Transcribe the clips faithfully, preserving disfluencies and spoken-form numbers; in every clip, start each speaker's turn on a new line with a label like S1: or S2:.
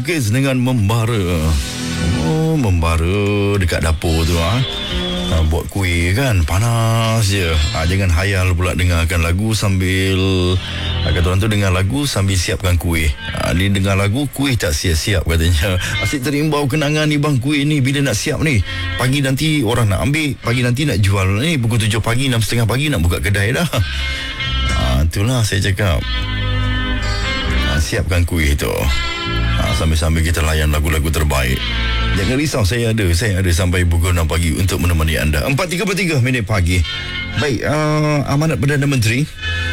S1: melukis dengan membara. Oh, membara dekat dapur tu ah. Ha, buat kuih kan, panas je. Ha, jangan hayal pula dengarkan lagu sambil ha, kata orang tu dengar lagu sambil siapkan kuih. Ha, dia dengar lagu, kuih tak siap-siap katanya. Asyik terimbau kenangan ni bang, kuih ni bila nak siap ni. Pagi nanti orang nak ambil, pagi nanti nak jual ni. Pukul tujuh pagi, enam tiga puluh pagi nak buka kedai dah. Ha, itulah saya cakap. Ha, siapkan kuih tu. Ha, sambil-sambil kita layan lagu-lagu terbaik. Jangan risau, saya ada Saya ada sampai pukul enam pagi untuk menemani anda. Empat tiga puluh tiga minit pagi. Baik, uh, amanat Perdana Menteri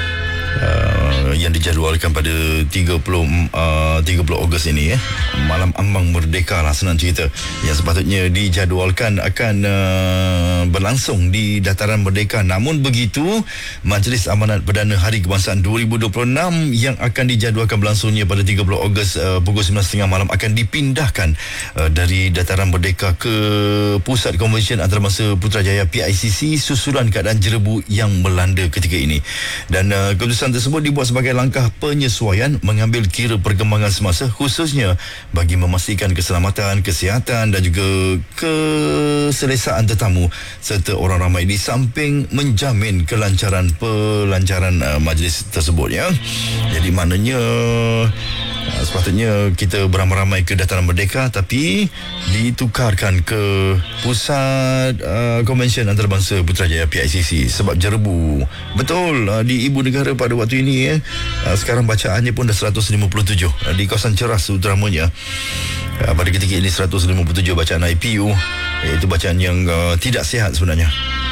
S1: uh, yang dijadualkan pada tiga puluh Ogos ini ya. Malam ambang merdeka lah senang cerita. Yang sepatutnya dijadualkan akan uh, berlangsung di Dataran Merdeka. Namun begitu, Majlis Amanat Perdana Hari Kebangsaan dua ribu dua puluh enam yang akan dijadualkan berlangsungnya pada tiga puluh Ogos uh, pukul sembilan tiga puluh malam akan dipindahkan uh, dari Dataran Merdeka ke Pusat Konvensyen Antarabangsa Putrajaya P I C C susulan keadaan jerebu yang melanda ketika ini. Dan uh, keputusan tersebut dibuat sebagai langkah penyesuaian mengambil kira perkembangan semasa, khususnya bagi memastikan keselamatan, kesihatan dan juga keselesaan tetamu serta orang ramai, di samping menjamin kelancaran pelancaran uh, majlis tersebut ya. Jadi maknanya uh, sepatutnya kita beramai-ramai ke Dataran Merdeka tapi ditukarkan ke Pusat uh, Konvensyen Antarabangsa Putrajaya P I C C sebab jerebu. Betul, uh, di ibu negara pada waktu ini ya. Uh, sekarang bacaannya pun dah seratus lima puluh tujuh uh, di kawasan Ceras terutamanya. Uh, pada ketika ini seratus lima puluh tujuh bacaan I P U, iaitu bacaan yang uh, tidak sihat sebenarnya.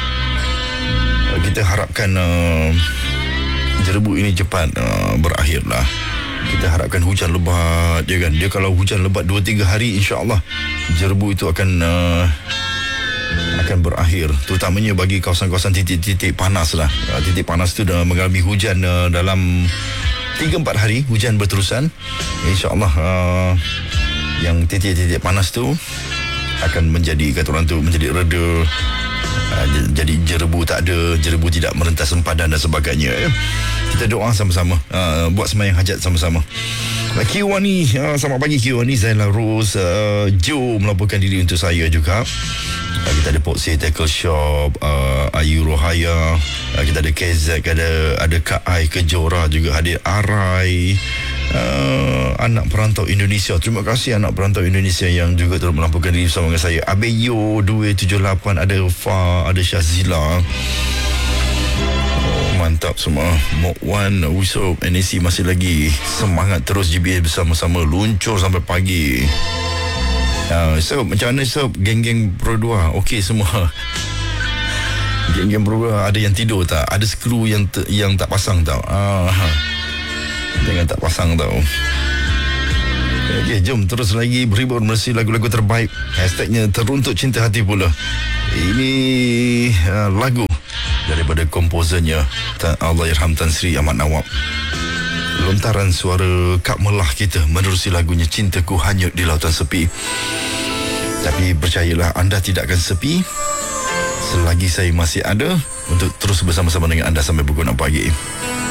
S1: Uh, kita harapkan uh, jerebu ini cepat uh, berakhirlah. Kita harapkan hujan lebat ya kan. Dia kalau hujan lebat dua tiga hari, insya-Allah jerebu itu akan uh, akan berakhir, terutamanya bagi kawasan-kawasan titik-titik panas lah. Uh, titik panas tu dah mengalami hujan uh, dalam tiga empat hari, hujan berterusan. Insya-Allah uh, yang titik-titik panas tu akan menjadi, kata orang tu, menjadi reda. Uh, jadi jerebu tak ada, jerebu tidak merentas sempadan dan sebagainya ya. Kita doa sama-sama, uh, buat sembahyang hajat sama-sama. uh, Kiwani, uh, selamat pagi Kiwani. Zainal Rose, uh, Joe melaporkan diri untuk saya juga. uh, Kita ada Poksy Tackle Shop, uh, Ayu Rohaya, uh, kita ada K Z, ada, ada Kak Ai Kejora juga hadir. Arai, uh, anak perantau Indonesia, terima kasih anak perantau Indonesia yang juga turut melaporkan diri bersama dengan saya. Abeyo dua tujuh lapan, ada Fa, ada Syazila. Mantap semua. Mok Wan, Usop, N A C masih lagi semangat terus G B A bersama-sama luncur sampai pagi. Uh, so, macam mana Sob? Geng-geng Pro dua okey semua? Geng-geng Pro dua ada yang tidur tak? Ada skru yang te- yang tak pasang tau? Ah, jangan tak pasang tau. Okey, jom terus lagi berhibur melalui lagu-lagu terbaik. Hashtagnya Teruntuk Cinta Hati pula. Ini uh, lagu daripada komposernya Allahyarham Tan Sri Ahmad Nawab. Lontaran suara Kak Melah kita menerusi lagunya Cintaku Hanyut di Lautan Sepi. Tapi percayalah, anda tidak akan sepi selagi saya masih ada untuk terus bersama-sama dengan anda sampai pukul enam pagi.